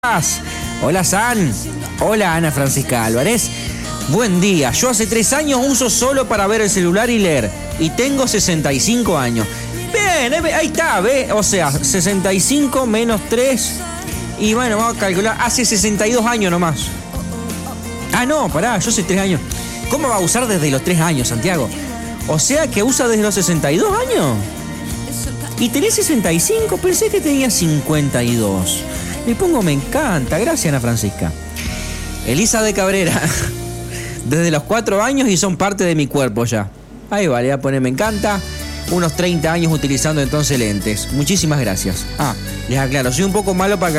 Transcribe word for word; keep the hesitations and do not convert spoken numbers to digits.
Hola San, hola Ana Francisca Álvarez. Buen día, yo hace tres años uso solo para ver el celular y leer y tengo sesenta y cinco años. Bien, ahí está, ¿ve? O sea, sesenta y cinco menos tres y bueno, vamos a calcular, hace sesenta y dos años nomás. Ah, no, pará, yo hace tres años. ¿Cómo va a usar desde los tres años, Santiago? O sea que usa desde los sesenta y dos años. Y tenés sesenta y cinco, pensé que tenía cincuenta y dos. Le pongo me encanta, gracias Ana Francisca. Elisa de Cabrera, desde los cuatro años y son parte de mi cuerpo ya. Ahí vale, voy a poner me encanta. Unos treinta años utilizando entonces lentes. Muchísimas gracias. Ah, les aclaro, soy un poco malo para